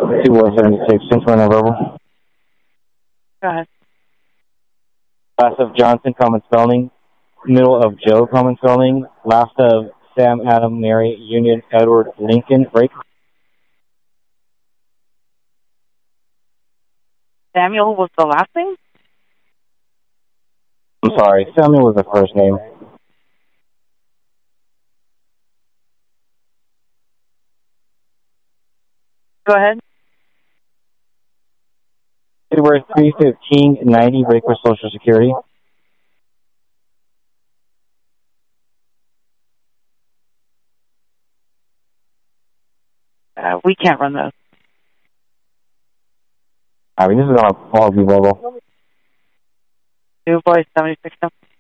2176, Central and Verbal. Go ahead. Last of Johnson, common spelling. Middle of Joe, common spelling. Last of Sam, Adam, Mary, Union, Edward, Lincoln, break. Samuel was the last name? I'm sorry, Samuel was the first name. Go ahead. February 3/15/90, break for Social Security. We can't run those. I mean, this is on a quality level. New Boy 76.